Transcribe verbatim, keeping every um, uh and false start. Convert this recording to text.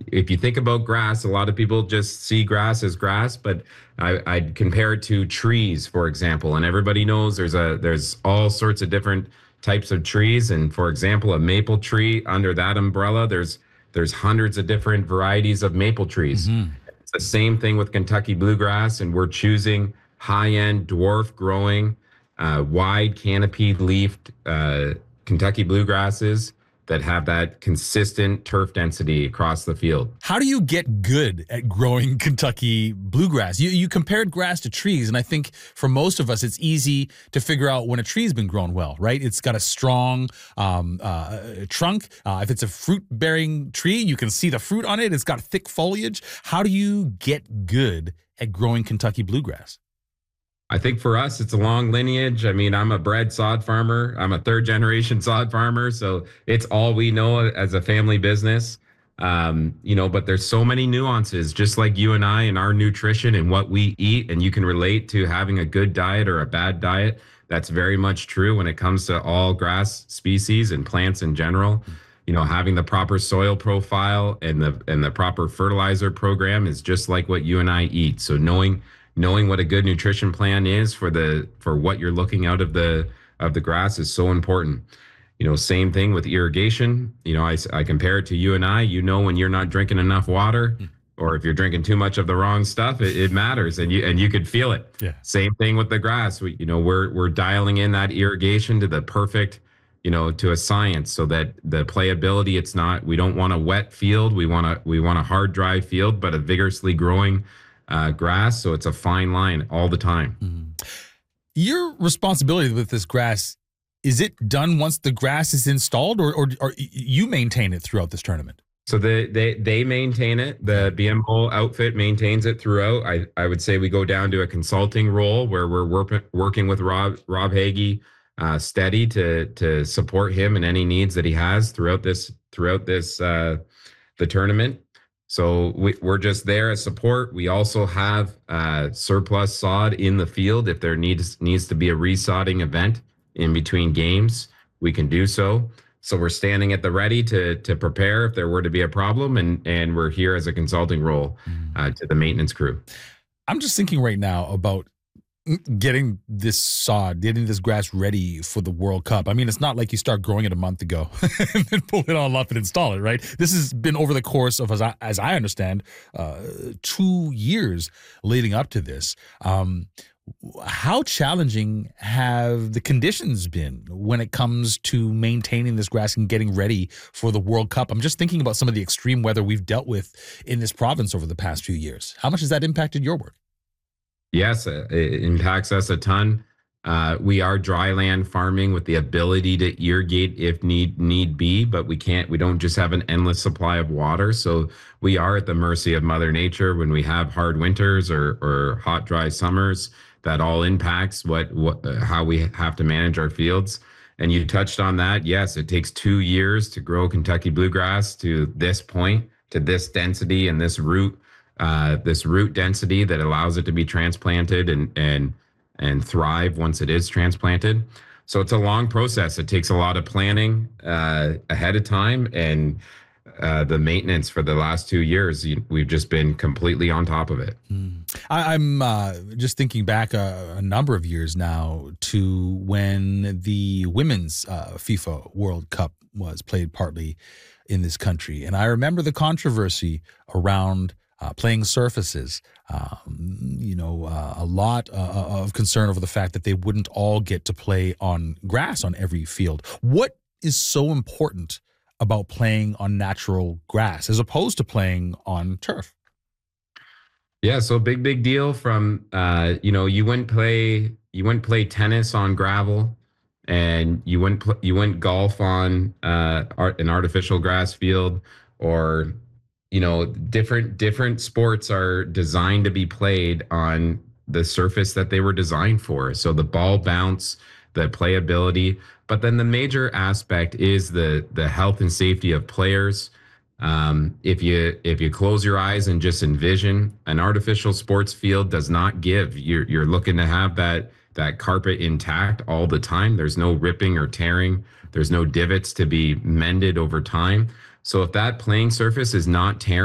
if you think about grass, a lot of people just see grass as grass, but I, I'd compare it to trees, for example. And everybody knows there's a there's all sorts of different types of trees. And for example, a maple tree under that umbrella, there's there's hundreds of different varieties of maple trees. Mm-hmm. It's the same thing with Kentucky bluegrass, and we're choosing high-end, dwarf growing, uh, wide canopied leafed uh, Kentucky bluegrasses that have that consistent turf density across the field. How do you get good at growing Kentucky bluegrass? You you compared grass to trees, and I think for most of us, it's easy to figure out when a tree's been grown well, right? It's got a strong um, uh, trunk. Uh, if it's a fruit-bearing tree, you can see the fruit on it. It's got thick foliage. How do you get good at growing Kentucky bluegrass? I think for us, it's a long lineage. I mean, I'm a bred sod farmer. I'm a third generation sod farmer. So it's all we know as a family business. Um, you know, but there's so many nuances, just like you and I and our nutrition and what we eat. And you can relate to having a good diet or a bad diet. That's very much true when it comes to all grass species and plants in general. You know, having the proper soil profile and the and the proper fertilizer program is just like what you and I eat. So knowing knowing what a good nutrition plan is for the for what you're looking out of the of the grass is so important. You know, same thing with irrigation. You know, I, I compare it to you and I. You know, when you're not drinking enough water, or if you're drinking too much of the wrong stuff, it, it matters, and you and you could feel it. Yeah. Same thing with the grass. We, you know, we're we're dialing in that irrigation to the perfect, you know, to a science, so that the playability. It's not. We don't want a wet field. We want a we want a hard, dry field, but a vigorously growing Uh, grass, so it's a fine line all the time. Mm-hmm. Your responsibility with this grass, is it done once the grass is installed, or, or, or you maintain it throughout this tournament? So they they they maintain it. The B M O outfit maintains it throughout. I, I would say we go down to a consulting role where we're work, working with Rob Rob Hagee uh, steady to to support him in any needs that he has throughout this throughout this uh, the tournament. So we, we're just there as support. We also have uh, surplus sod in the field. If there needs needs to be a resodding event in between games, we can do so. So we're standing at the ready to to prepare if there were to be a problem, and and we're here as a consulting role uh, to the maintenance crew. I'm just thinking right now about getting this sod, getting this grass ready for the World Cup. I mean, it's not like you start growing it a month ago and then pull it all up and install it, right? This has been over the course of, as I, as I understand, uh, two years leading up to this. Um, how challenging have the conditions been when it comes to maintaining this grass and getting ready for the World Cup? I'm just thinking about some of the extreme weather we've dealt with in this province over the past few years. How much has that impacted your work? Yes, it impacts us a ton. Uh, we are dry land farming with the ability to irrigate if need need be, but we can't. We don't just have an endless supply of water, so we are at the mercy of Mother Nature when we have hard winters or or hot, dry summers. That all impacts what what uh, how we have to manage our fields. And you touched on that. Yes, it takes two years to grow Kentucky bluegrass to this point, to this density and this root. Uh, this root density that allows it to be transplanted and and and thrive once it is transplanted. So it's a long process. It takes a lot of planning uh, ahead of time, and uh, the maintenance for the last two years, we've just been completely on top of it. Mm. I, I'm uh, just thinking back a, a number of years now to when the women's uh, FIFA World Cup was played partly in this country, and I remember the controversy around Uh, playing surfaces, um, you know, uh, a lot uh, of concern over the fact that they wouldn't all get to play on grass on every field. What is so important about playing on natural grass as opposed to playing on turf? Yeah, so big, big deal from, uh, you know, you wouldn't play, you wouldn't play tennis on gravel, and you wouldn't, pl- you wouldn't golf on uh, art, an artificial grass field, or you know, different different sports are designed to be played on the surface that they were designed for. So the ball bounce, the playability, but then the major aspect is the the health and safety of players. Um, if you if you close your eyes and just envision, an artificial sports field does not give. You're you're looking to have that that carpet intact all the time. There's no ripping or tearing. There's no divots to be mended over time. So if that playing surface is not tearing